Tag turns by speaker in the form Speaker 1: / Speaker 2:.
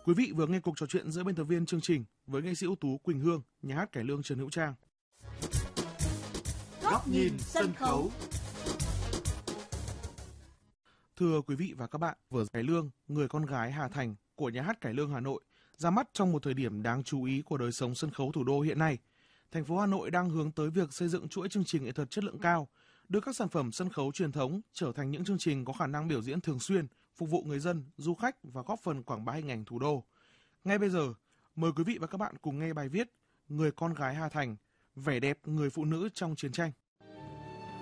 Speaker 1: Quý vị vừa nghe cuộc trò chuyện giữa biên tập viên chương trình với nghệ sĩ ưu tú Quỳnh Hương, nhà hát cải lương Trần Hữu Trang.
Speaker 2: Góc nhìn sân khấu.
Speaker 1: Thưa quý vị và các bạn, vở cải lương Người con gái Hà Thành của nhà hát cải lương Hà Nội ra mắt trong một thời điểm đáng chú ý của đời sống sân khấu thủ đô hiện nay. Thành phố Hà Nội đang hướng tới việc xây dựng chuỗi chương trình nghệ thuật chất lượng cao, đưa các sản phẩm sân khấu truyền thống trở thành những chương trình có khả năng biểu diễn thường xuyên, phục vụ người dân, du khách và góp phần quảng bá hình ảnh thủ đô. Ngay bây giờ, mời quý vị và các bạn cùng nghe bài viết Người con gái Hà Thành, vẻ đẹp người phụ nữ trong chiến tranh.